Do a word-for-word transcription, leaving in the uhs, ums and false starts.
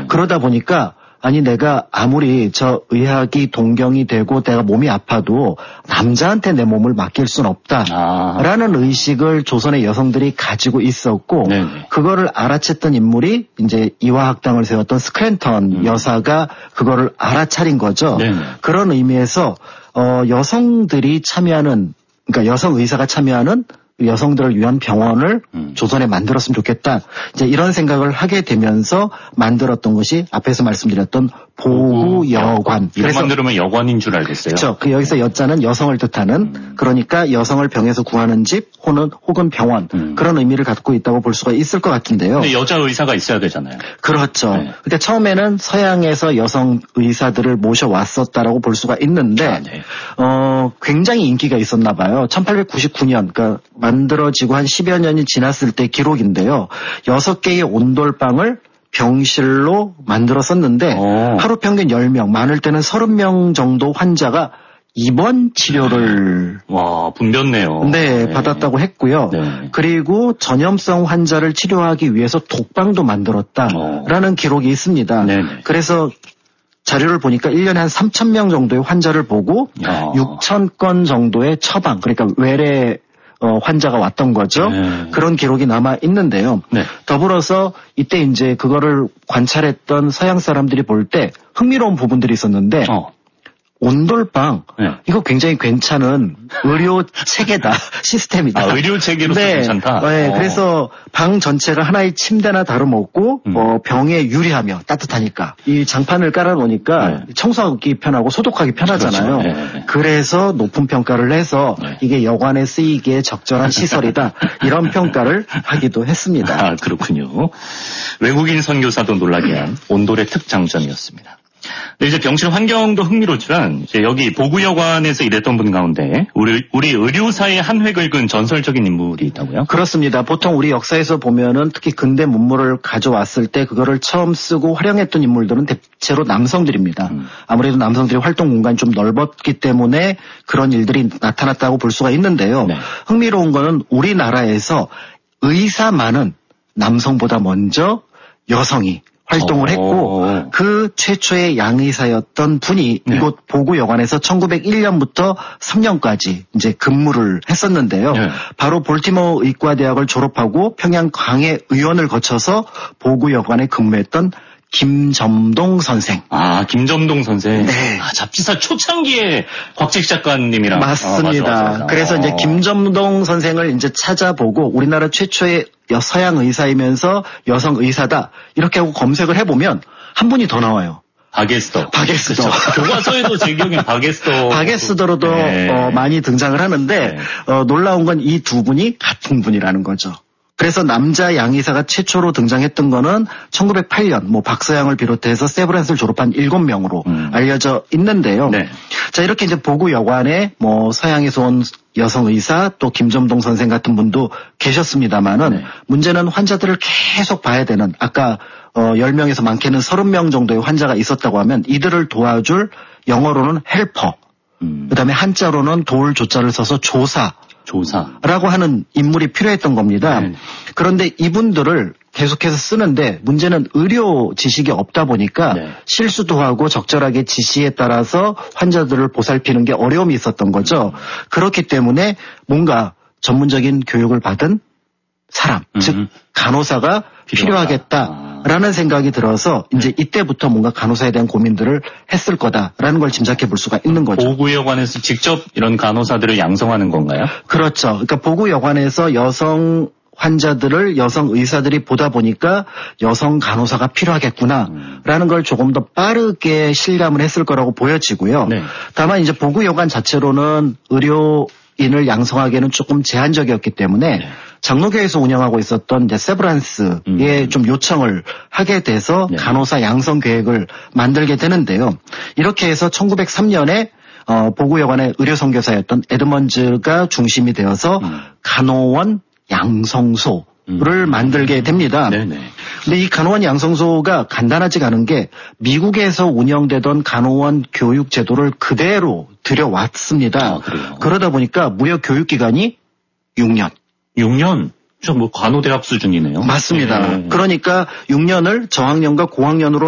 그러다 보니까 아니 내가 아무리 저 의학이 동경이 되고 내가 몸이 아파도 남자한테 내 몸을 맡길 순 없다라는 아. 의식을 조선의 여성들이 가지고 있었고 네네. 그거를 알아챘던 인물이 이제 이화학당을 세웠던 스크랜턴 음. 여사가 그거를 알아차린 거죠. 네네. 그런 의미에서 어, 여성들이 참여하는 그러니까 여성 의사가 참여하는 여성들을 위한 병원을 음. 조선에 만들었으면 좋겠다. 이제 이런 생각을 하게 되면서 만들었던 것이 앞에서 말씀드렸던 보구여관. 이것만 들으면 여관인 줄 알겠어요. 그렇죠. 그 여기서 여자는 여성을 뜻하는 음. 그러니까 여성을 병에서 구하는 집 혹은, 혹은 병원 음. 그런 의미를 갖고 있다고 볼 수가 있을 것 같은데요. 근데 여자 의사가 있어야 되잖아요. 그렇죠. 네. 근데 처음에는 서양에서 여성 의사들을 모셔왔었다라고 볼 수가 있는데 아, 네. 어, 굉장히 인기가 있었나 봐요. 천팔백구십구 년 그러니까 만들어지고 한 십여 년이 지났을 때 기록인데요. 여섯 개의 온돌방을 병실로 만들었었는데 오. 하루 평균 열 명, 많을 때는 서른 명 정도 환자가 입원 치료를 와 분변네요. 네, 네. 받았다고 했고요. 네. 그리고 전염성 환자를 치료하기 위해서 독방도 만들었다라는 오. 기록이 있습니다. 네. 그래서 자료를 보니까 일 년에 한 삼천 명 정도의 환자를 보고 야. 육천 건 정도의 처방, 그러니까 외래 어, 환자가 왔던 거죠. 네. 그런 기록이 남아 있는데요. 네. 더불어서 이때 이제 그거를 관찰했던 서양 사람들이 볼 때 흥미로운 부분들이 있었는데 어. 온돌방 네. 이거 굉장히 괜찮은 의료 체계다 시스템이다. 아, 의료 체계로서 네. 괜찮다. 네, 어. 그래서 방 전체가 하나의 침대나 다름없고 음. 어, 병에 유리하며 따뜻하니까 이 장판을 깔아놓으니까 네. 청소하기 편하고 소독하기 편하잖아요. 그렇죠. 네. 그래서 높은 평가를 해서 네. 이게 여관에 쓰이기에 적절한 시설이다 이런 평가를 하기도 했습니다. 아, 그렇군요. 외국인 선교사도 놀라게 한 온돌의 특장점이었습니다. 네, 이제 병실 환경도 흥미롭지만 이제 여기 보구여관에서 일했던 분 가운데 우리 우리 의료사의 한 획을 그은 전설적인 인물이 있다고요? 그렇습니다. 보통 우리 역사에서 보면은 특히 근대 문물을 가져왔을 때 그거를 처음 쓰고 활용했던 인물들은 대체로 남성들입니다. 음. 아무래도 남성들의 활동 공간이 좀 넓었기 때문에 그런 일들이 나타났다고 볼 수가 있는데요. 네. 흥미로운 거는 우리나라에서 의사만은 남성보다 먼저 여성이 활동을 했고 그 최초의 양의사였던 분이 네. 이곳 보구여관에서 천구백일 년부터 삼 년까지 이제 근무를 했었는데요. 네. 바로 볼티모어 의과대학을 졸업하고 평양 광해 의원을 거쳐서 보구여관에 근무했던 김점동 선생. 아, 김점동 선생. 네. 아, 잡지사 초창기에 곽직 작가님이랑. 맞습니다. 아, 맞아, 맞아. 그래서 이제 김점동 선생을 이제 찾아보고 우리나라 최초의 서양 의사이면서 여성 의사다. 이렇게 하고 검색을 해보면 한 분이 더 나와요. 바게스더. 바게스더. 그렇죠. 교과서에도 제 기억엔 바게스더. 바게스더로도 네. 어, 많이 등장을 하는데 네. 어, 놀라운 건 이 두 분이 같은 분이라는 거죠. 그래서 남자 양의사가 최초로 등장했던 거는 천구백팔 년 뭐 박서양을 비롯해서 세브란스를 졸업한 일곱 명으로 음. 알려져 있는데요. 네. 자, 이렇게 이제 보구여관에 뭐 서양에서 온 여성 의사 또 김점동 선생 같은 분도 계셨습니다만은 네. 문제는 환자들을 계속 봐야 되는 아까 어, 열 명에서 많게는 서른 명 정도의 환자가 있었다고 하면 이들을 도와줄 영어로는 헬퍼 음. 그다음에 한자로는 도울 조자를 써서 조사 조사라고 하는 인물이 필요했던 겁니다. 네. 그런데 이분들을 계속해서 쓰는데 문제는 의료 지식이 없다 보니까 네. 실수도 하고 적절하게 지시에 따라서 환자들을 보살피는 게 어려움이 있었던 거죠. 음. 그렇기 때문에 뭔가 전문적인 교육을 받은 사람, 음. 즉 간호사가 필요하겠다라는 아. 생각이 들어서 이제 이때부터 뭔가 간호사에 대한 고민들을 했을 거다라는 걸 짐작해 볼 수가 있는 거죠. 보구여관에서 직접 이런 간호사들을 양성하는 건가요? 그렇죠. 그러니까 보구여관에서 여성 환자들을 여성 의사들이 보다 보니까 여성 간호사가 필요하겠구나라는 걸 조금 더 빠르게 실감을 했을 거라고 보여지고요. 네. 다만 이제 보구여관 자체로는 의료 인을 양성하기에는 조금 제한적이었기 때문에 네. 장로교에서 운영하고 있었던 이제 세브란스에 음. 좀 요청을 하게 돼서 네. 간호사 양성 계획을 만들게 되는데요. 이렇게 해서 천구백삼 년에 어, 보구여관의 의료선교사였던 에드먼즈가 중심이 되어서 음. 간호원 양성소를 음. 만들게 됩니다. 네네. 근데 이 간호원 양성소가 간단하지가 않은 게 미국에서 운영되던 간호원 교육 제도를 그대로 들여왔습니다. 아, 그래요? 그러다 보니까 무려 교육 기간이 육 년. 육 년? 저 뭐 간호대학 수준이네요. 맞습니다. 네. 그러니까 육 년을 저학년과 고학년으로